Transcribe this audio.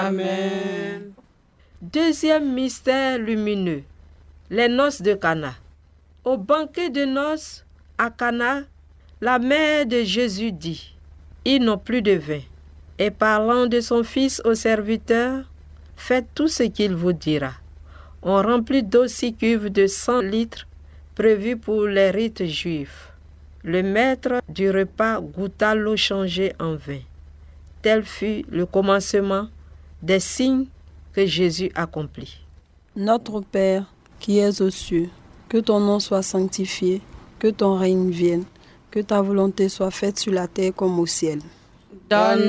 Amen. Deuxième mystère lumineux, les noces de Cana. Au banquet de noces à Cana, la mère de Jésus dit, « Ils n'ont plus de vin. » Et parlant de son fils aux serviteurs, « Faites tout ce qu'il vous dira. » On remplit d'eau 6 cuves de 100 litres prévus pour les rites juifs. Le maître du repas goûta l'eau changée en vin. Tel fut le commencement des signes que Jésus accomplit. Notre Père, qui es aux cieux, que ton nom soit sanctifié, que ton règne vienne, que ta volonté soit faite sur la terre comme au ciel. Donne